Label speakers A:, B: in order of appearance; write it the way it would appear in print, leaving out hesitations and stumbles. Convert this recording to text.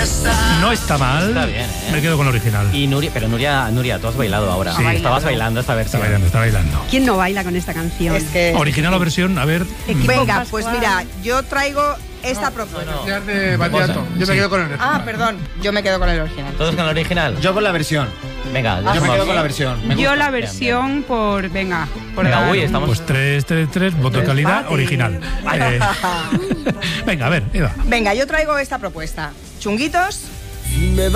A: No está mal.
B: Está bien,
A: Me quedo con el original.
B: Y Nuria, pero Nuria, tú has bailado ahora.
A: Sí.
B: Estabas bailando esta versión.
A: Está bailando.
C: ¿Quién no baila con esta canción?
D: Es que...
A: Original o versión, a ver.
D: Venga, pues mira, yo traigo esta propuesta.
E: Ya de Batiato. Yo me quedo con el original.
D: Ah, perdón, yo me quedo con el original.
B: ¿Todos con el original?
F: Yo con la versión.
B: Venga,
F: Yo me quedo con la versión. Me
G: Yo
F: gusta.
G: la versión por... Venga, por
B: Venga,
G: dar
B: uy,
G: un-
B: estamos...
A: Pues 3-3-3, voto de calidad,
D: Empate.
A: original. Venga, a ver, Eva.
D: Venga, yo traigo esta propuesta. Chunguitos